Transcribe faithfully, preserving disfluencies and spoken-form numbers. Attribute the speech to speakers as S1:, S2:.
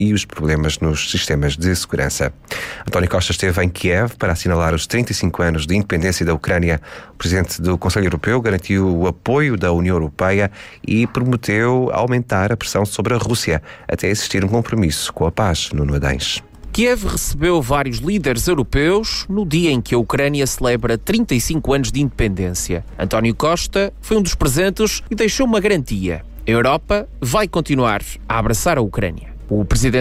S1: e os problemas nos sistemas de segurança. António Costa esteve em Kiev para assinalar os trinta e cinco anos de independência da Ucrânia. O presidente do Conselho Europeu garantiu o apoio da União Europeia e prometeu aumentar a pressão sobre a Rússia até existir um compromisso com a paz. Nuno Adães.
S2: Kiev recebeu vários líderes europeus no dia em que a Ucrânia celebra trinta e cinco anos de independência. António Costa foi um dos presentes e deixou uma garantia: a Europa vai continuar a abraçar a Ucrânia. O presidente